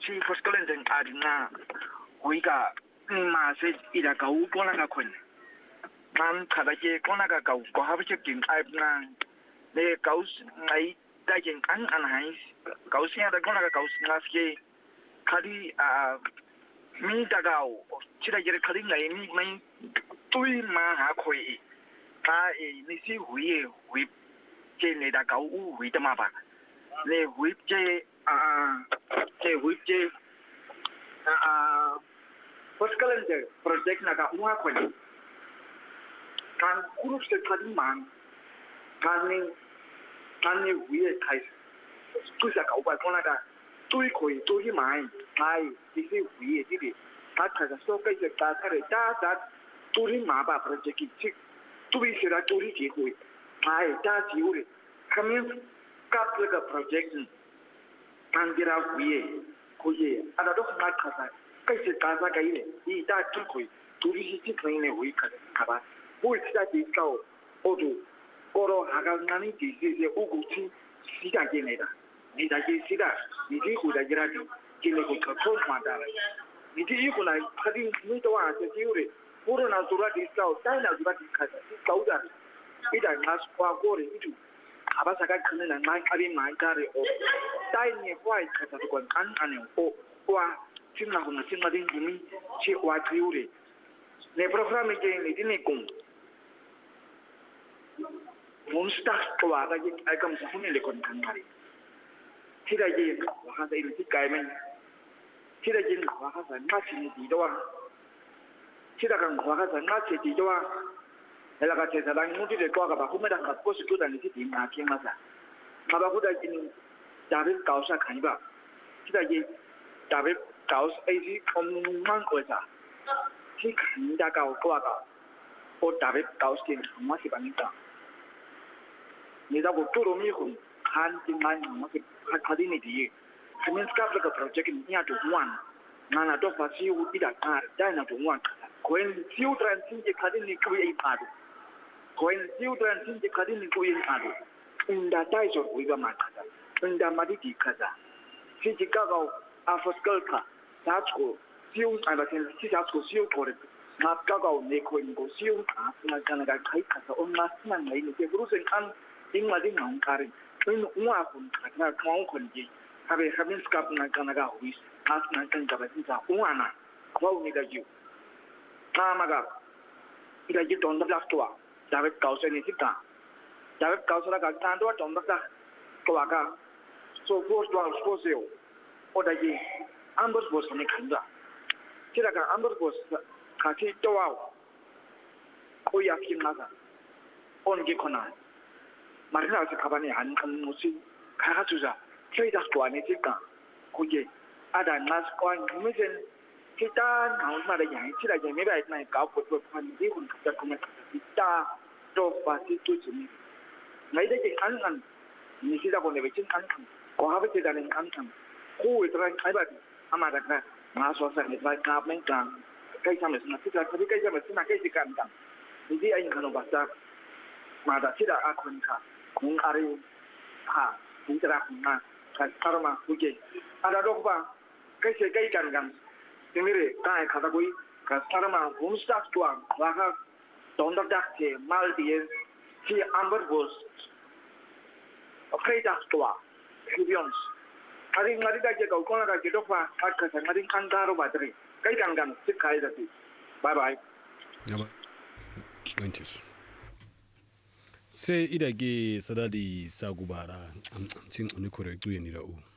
si foskalen den adina huiga ma se ida ka u kona ka khwen man khada je kona ka ko ha che kin ai na le kaus ngai da jeng an hai kaus ya da kona ka kaus na ske khadi mi da gao chira je khadi ngai mi mai tui ma ha khoi ka ni si hui je ne da gao u hui da ma ba le hui je hui je Foskalen je project naga unga kwenye kan kurup se kadi man kan ni wiye kai kusa ka uba kona ka tui koi tui mai kai isi wiye didi ta ta so kai je ta kare ta tui ma ba project ki tui sira tui ki koi kai ta ji ure kamin kap le project kan gira wiye koye ada do na kasa kai se kaza kai ne I da tukoi turi si kai ne hui ka ba boi ta di kao odo oro haga ngani di se ugu ti si da ke ne da ni da ke si da ni di ku da jira di ke ne ko ko ma da ni di ku na khadi ni to wa se ure puro na zura di kao dai na zura di ka si kao da ida ngas kwa gore itu aba saka kana na mai kari mai kare o dai ne kwai ka ta ko kan ane o kwa China kuna China din gumi che wa triure ne programme ke ni dine kum mon staff ko wa ga ai kam sa hune le kon kan mari tira je wa ha da ni kai men tira je wa ha sa na chi ni di do wa tira kan wa ha sa na chi di do wa ela ka che sa dan mu ti de ko ga ba ku me da ka ko su da ni ti na ke ma sa ma ba ku da ji ni da be ka sa kan ba tira je da be kaus aji komang ko sa si kanda ka ko ka o david kaus kin ma si banita ni da go turo mi ko han tin man ma ki khadi ni di kamen ska ka project ni ya to one nana to fa si u ida kar da na to one ko en si u transin je khadi ni ko ai pa do ko en si u transin je khadi ni ko ai pa do inda dai so wi ba ma ka inda ma di kaza si ji ka ga a foskal ka Sasko, siung ada sen si sasko siung kore. Nap kagau neko ingo siung na kana ga kai kasa on mas na ngai ni ke brusen kan ding ma ding nong kare. In unga kun na kong kon ji. Habe habin skap na kana ga huis. Mas na kan ga ba sa unga na. Kwau ni ga ju. Ta ma ga. Ida ji ton da tua. David kausen ni sika. David kausen ga tan do ton da ko ga. So force yo. Oda ji Ambers was on the Kanda. Tiraka Amber was Kati Toa Koyakin Nasa on Gikona. Marina Kabani and Musi Karatuza, Trade Asquanitica, Kuye, Ada Nasquan, Mission, Titan, Mother Yang, Tira, maybe at night, Gau would even document Tita, Dofa, to me. Neither Ankan, Nisida on the Vichin Ankan, or have it done in Ankan. Who is right? Amada ka maso sa ni vai kap men kan kai sa mes na tika ka kai sa mes na kai sikan kan idi ai kanu basta mada sida akon ka kun ari ha intera na ka karma kuje ada dokba kai se kai kan timire kai khata koi ka karma hum staff tuang wa ha don dak che mal die si amber bos okay dak tua kubions Hari ngari da ke kau kona da ke dofa ka sa ngari kan daro batri kai kan sik kai da ti bye bye yaba wentis se ida ge sadadi sagubara tin oni correct tu yenira u